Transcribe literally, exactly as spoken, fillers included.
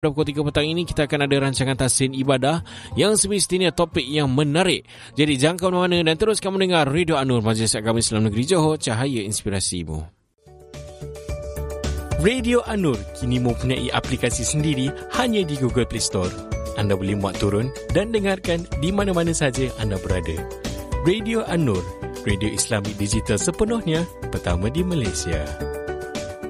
Pada pukul tiga petang ini kita akan ada rancangan Tahsin Ibadah yang semestinya topik yang menarik. Jadi jangan ke mana-mana dan teruskan mendengar Radio An-Nur, Majlis Agama Islam Negeri Johor, cahaya inspirasimu. Radio An-Nur kini mempunyai aplikasi sendiri hanya di Google Play Store. Anda boleh muat turun dan dengarkan di mana-mana saja anda berada. Radio An-Nur, radio Islami digital sepenuhnya pertama di Malaysia.